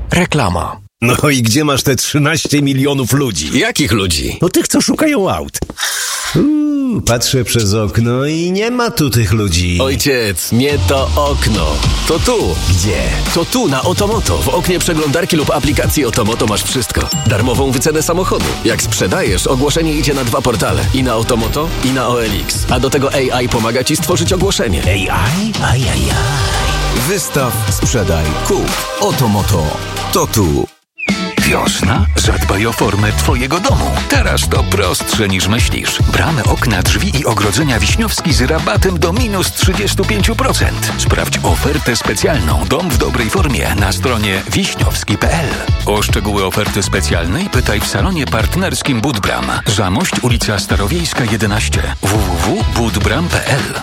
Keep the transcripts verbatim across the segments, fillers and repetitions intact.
Reklama. No i gdzie masz te trzynaście milionów ludzi? Jakich ludzi? No tych, co szukają aut. Uuu, patrzę przez okno i nie ma tu tych ludzi. Ojciec, nie to okno. To tu. Gdzie? To tu, na Otomoto. W oknie przeglądarki lub aplikacji Otomoto masz wszystko. Darmową wycenę samochodu. Jak sprzedajesz, ogłoszenie idzie na dwa portale. I na Otomoto, i na O L X. A do tego A I pomaga ci stworzyć ogłoszenie. A I? Ajajaj. Wystaw, sprzedaj, kup. Otomoto. To tu. Wiosna? Zadbaj o formę Twojego domu. Teraz to prostsze niż myślisz. Bramy, okna, drzwi i ogrodzenia Wiśniowski z rabatem do minus trzydzieści pięć procent. Sprawdź ofertę specjalną Dom w dobrej formie na stronie wiśniowski kropka p l. O szczegóły oferty specjalnej pytaj w salonie partnerskim Budbram. Zamość, ulica Starowiejska jedenaście. w w w kropka budbram kropka p l.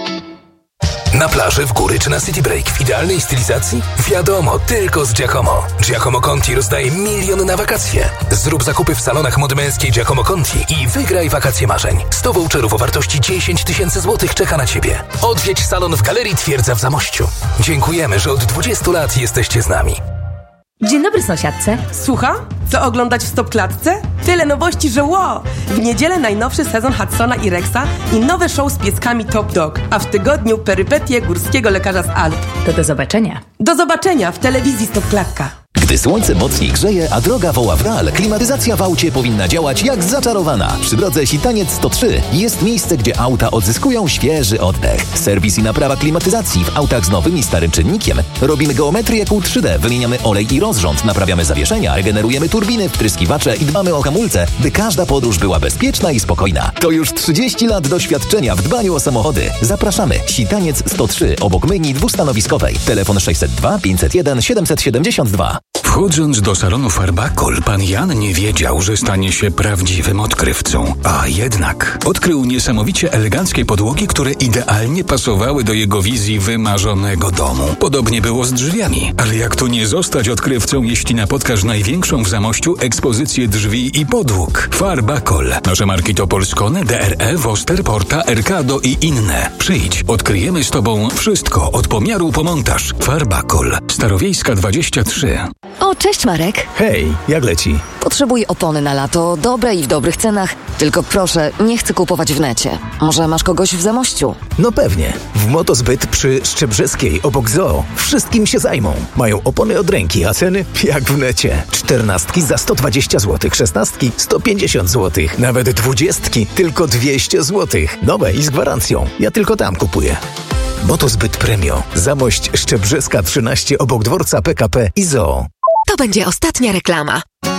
Na plaży, w góry czy na City Break w idealnej stylizacji? Wiadomo, tylko z Giacomo. Giacomo Conti rozdaje miliony na wakacje. Zrób zakupy w salonach mody męskiej Giacomo Conti i wygraj wakacje marzeń. sto voucherów o wartości dziesięć tysięcy złotych czeka na Ciebie. Odwiedź salon w Galerii Twierdza w Zamościu. Dziękujemy, że od dwudziestu lat jesteście z nami. Dzień dobry, sąsiadce. Słucham? Co oglądać w Stopklatce? Tyle nowości, że wow! W niedzielę najnowszy sezon Hudsona i Rexa i nowe show z pieskami Top Dog, a w tygodniu perypetie górskiego lekarza z Alp. To do zobaczenia. Do zobaczenia w telewizji Stopklatka. Gdy słońce mocniej grzeje, a droga woła w real, klimatyzacja w aucie powinna działać jak zaczarowana. Przy drodze Sitaniec sto trzy jest miejsce, gdzie auta odzyskują świeży oddech. Serwis i naprawa klimatyzacji w autach z nowym i starym czynnikiem. Robimy geometrię kół trzy D, wymieniamy olej i rozrząd, naprawiamy zawieszenia, regenerujemy turbiny, wtryskiwacze i dbamy o hamulce, by każda podróż była bezpieczna i spokojna. To już trzydzieści lat doświadczenia w dbaniu o samochody. Zapraszamy. Sitaniec sto trzy obok myjni dwustanowiskowej. Telefon sześćset dwa pięćset jeden siedemset siedemdziesiąt dwa. Wchodząc do salonu Farbakol, pan Jan nie wiedział, że stanie się prawdziwym odkrywcą. A jednak odkrył niesamowicie eleganckie podłogi, które idealnie pasowały do jego wizji wymarzonego domu. Podobnie było z drzwiami. Ale jak tu nie zostać odkrywcą, jeśli napotkasz największą w Zamościu ekspozycję drzwi i podłóg? Farbakol. Nasze marki to Polskone, D R E, Woster, Porta, Erkado i inne. Przyjdź, odkryjemy z Tobą wszystko od pomiaru po montaż. Farbakol. Starowiejska dwadzieścia trzy. O, cześć Marek. Hej, jak leci? Potrzebuję opony na lato, dobre i w dobrych cenach. Tylko proszę, nie chcę kupować w necie. Może masz kogoś w Zamościu? No pewnie. W Motozbyt przy Szczebrzeskiej obok Zoo wszystkim się zajmą. Mają opony od ręki, a ceny jak w necie. Czternastki za sto dwadzieścia złotych, szesnastki sto pięćdziesiąt złotych, nawet dwudziestki tylko dwieście złotych. Nowe i z gwarancją. Ja tylko tam kupuję. Motozbyt Premio. Zamość Szczebrzeska trzynaście obok dworca P K P i Zoo. To będzie ostatnia reklama.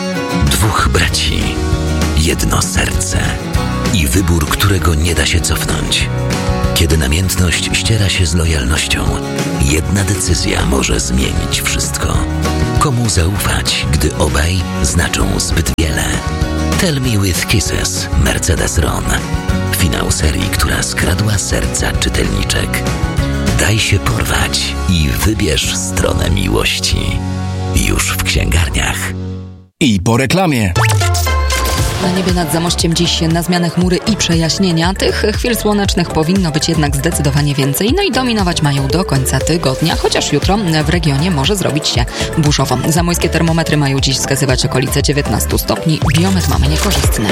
Dwóch braci, jedno serce i wybór, którego nie da się cofnąć. Kiedy namiętność ściera się z lojalnością, jedna decyzja może zmienić wszystko. Komu zaufać, gdy obaj znaczą zbyt wiele? Tell Me With Kisses, Mercedes-Ron. Finał serii, która skradła serca czytelniczek. Daj się porwać i wybierz stronę miłości. Już w księgarniach. I po reklamie. Na niebie nad Zamościem dziś na zmianę chmury i przejaśnienia. Tych chwil słonecznych powinno być jednak zdecydowanie więcej. No i dominować mają do końca tygodnia, chociaż jutro w regionie może zrobić się burzowo. Zamojskie termometry mają dziś wskazywać okolice dziewiętnaście stopni. Biometr mamy niekorzystny.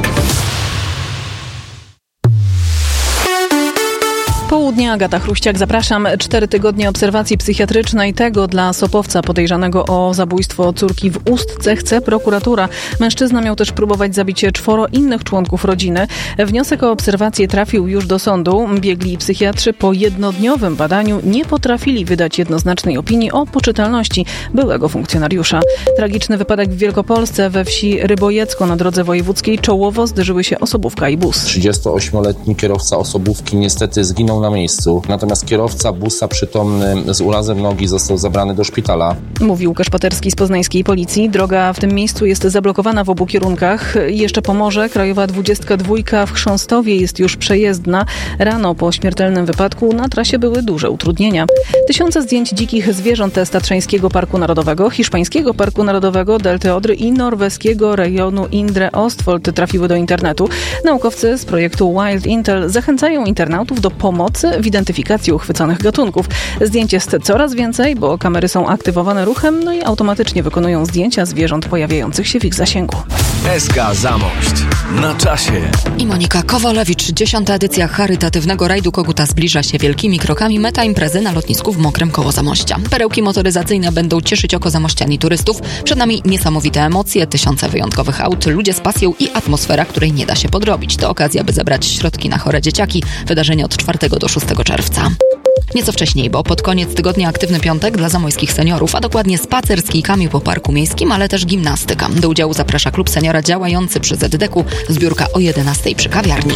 Południe, Agata Chruściak, zapraszam. Cztery tygodnie obserwacji psychiatrycznej. Tego dla Sopowca podejrzanego o zabójstwo córki w Ustce chce prokuratura. Mężczyzna miał też próbować zabić czworo innych członków rodziny. Wniosek o obserwację trafił już do sądu. Biegli psychiatrzy po jednodniowym badaniu nie potrafili wydać jednoznacznej opinii o poczytalności byłego funkcjonariusza. Tragiczny wypadek w Wielkopolsce. We wsi Rybojecko na drodze wojewódzkiej czołowo zderzyły się osobówka i bus. trzydziestoośmioletni kierowca osobówki niestety zginął na miejscu, natomiast kierowca busa przytomny z urazem nogi został zabrany do szpitala. Mówi Łukasz Paterski z poznańskiej policji. Droga w tym miejscu jest zablokowana w obu kierunkach. Jeszcze Pomorze, Krajowa dwudziestka dwa w Chrząstowie jest już przejezdna. Rano po śmiertelnym wypadku na trasie były duże utrudnienia. Tysiące zdjęć dzikich zwierząt z Tatrzańskiego Parku Narodowego, Hiszpańskiego Parku Narodowego, Delty Odry i norweskiego rejonu Indre Ostfold trafiły do internetu. Naukowcy z projektu Wild Intel zachęcają internautów do pomocy w identyfikacji uchwyconych gatunków. Zdjęć jest coraz więcej, bo kamery są aktywowane ruchem, no i automatycznie wykonują zdjęcia zwierząt pojawiających się w ich zasięgu. S K Zamość. Na czasie. I Monika Kowalewicz. Dziesiąta edycja charytatywnego rajdu Koguta zbliża się wielkimi krokami. Meta imprezy na lotnisku w Mokrem koło Zamościa. Perełki motoryzacyjne będą cieszyć oko zamościan i turystów. Przed nami niesamowite emocje, tysiące wyjątkowych aut, ludzie z pasją i atmosfera, której nie da się podrobić. To okazja, by zebrać środki na chore dzieciaki. Wydarzenie od czwartego do szóstego czerwca. Nieco wcześniej, bo pod koniec tygodnia aktywny piątek dla zamojskich seniorów, a dokładnie spacer z kijkami po parku miejskim, ale też gimnastyka. Do udziału zaprasza klub seniora działający przy Z D K. Zbiórka o jedenastej przy kawiarni.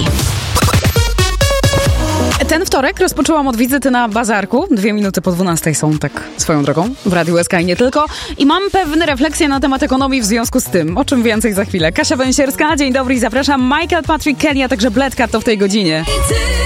Ten wtorek rozpoczęłam od wizyty na bazarku. Dwie minuty po dwunastej są tak swoją drogą w Radiu S K i nie tylko. I mam pewne refleksje na temat ekonomii w związku z tym. O czym więcej za chwilę. Kasia Węsierska, dzień dobry i zapraszam. Michael, Patrick Kelly, a także Bledka to w tej godzinie.